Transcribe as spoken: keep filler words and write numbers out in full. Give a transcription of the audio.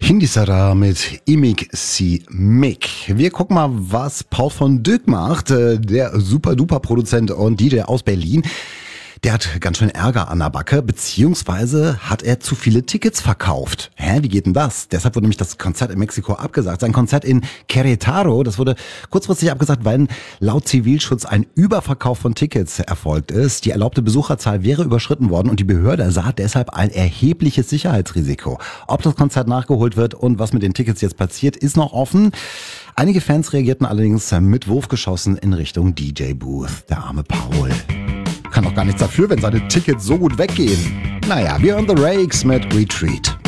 Hindi Sara mit Imig Si Mick. Wir gucken mal, was Paul von Dyk macht, der Super-Duper-Produzent und D J aus Berlin. Der hat ganz schön Ärger an der Backe, beziehungsweise hat er zu viele Tickets verkauft. Hä, wie geht denn das? Deshalb wurde nämlich das Konzert in Mexiko abgesagt. Sein Konzert in Querétaro, das wurde kurzfristig abgesagt, weil laut Zivilschutz ein Überverkauf von Tickets erfolgt ist. Die erlaubte Besucherzahl wäre überschritten worden und die Behörde sah deshalb ein erhebliches Sicherheitsrisiko. Ob das Konzert nachgeholt wird und was mit den Tickets jetzt passiert, ist noch offen. Einige Fans reagierten allerdings mit Wurfgeschossen in Richtung D J-Booth. Der arme Paul. Kann doch gar nichts dafür, wenn seine Tickets so gut weggehen. Naja, wir hören The Rakes mit Retreat.